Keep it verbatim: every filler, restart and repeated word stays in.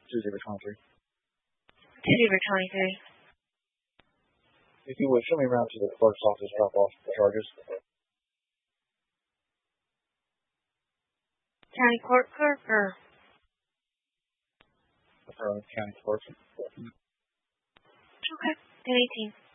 two zero twenty-three. two zero twenty-three. If you would, show me around to the clerk's office, drop off the charges. County court clerk or? Uh, county clerk. Okay, ten eighteen.